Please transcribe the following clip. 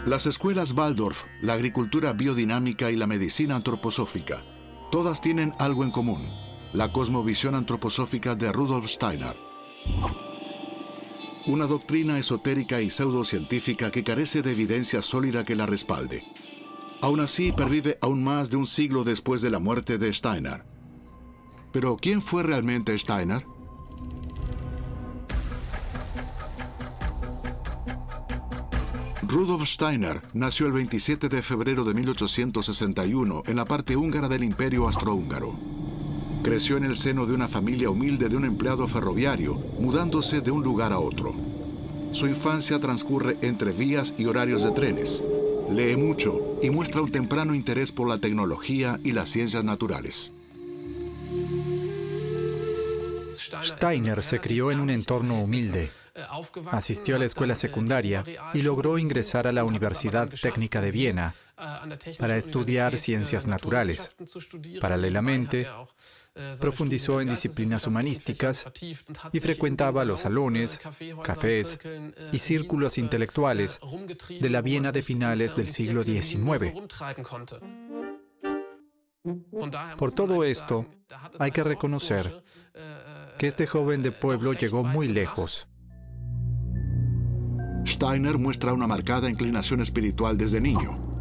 Las escuelas Waldorf, la agricultura biodinámica y la medicina antroposófica, todas tienen algo en común: la cosmovisión antroposófica de Rudolf Steiner. Una doctrina esotérica y pseudocientífica que carece de evidencia sólida que la respalde. Aún así, pervive aún más de un siglo después de la muerte de Steiner. Pero, ¿quién fue realmente Steiner? Rudolf Steiner nació el 27 de febrero de 1861 en la parte húngara del Imperio Austrohúngaro. Creció en el seno de una familia humilde de un empleado ferroviario, mudándose de un lugar a otro. Su infancia transcurre entre vías y horarios de trenes. Lee mucho y muestra un temprano interés por la tecnología y las ciencias naturales. Steiner se crió en un entorno humilde. Asistió a la escuela secundaria y logró ingresar a la Universidad Técnica de Viena para estudiar ciencias naturales. Paralelamente, profundizó en disciplinas humanísticas y frecuentaba los salones, cafés y círculos intelectuales de la Viena de finales del siglo XIX. Por todo esto, hay que reconocer que este joven de pueblo llegó muy lejos. Steiner muestra una marcada inclinación espiritual desde niño.